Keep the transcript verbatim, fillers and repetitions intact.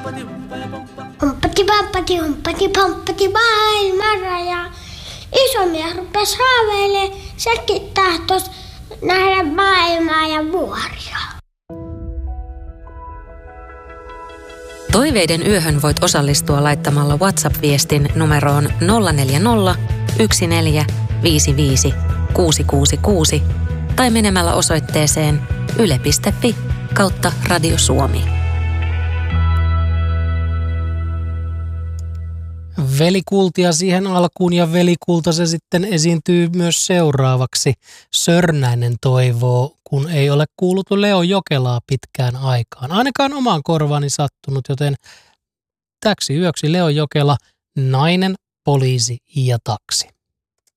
Humppati pamppati, humppati pamppati, maailman raja. Iso mies rupesi haaveilemaan, sekin tahtoisi nähdä maailmaa ja vuoria. Toiveiden yöhön voit osallistua laittamalla WhatsApp-viestin numeroon nolla neljä nolla, yksi neljä, viisi viisi, kuusi kuusi kuusi tai menemällä osoitteeseen yle piste fi kautta Radio Suomi. Velikultia siihen alkuun ja velikulta se sitten esiintyy myös seuraavaksi. Sörnäinen toivoo, kun ei ole kuullut Leo Jokelaa pitkään aikaan. Ainakaan omaan korvaani sattunut, joten täksi yöksi Leo Jokela, Nainen, poliisi ja taksi.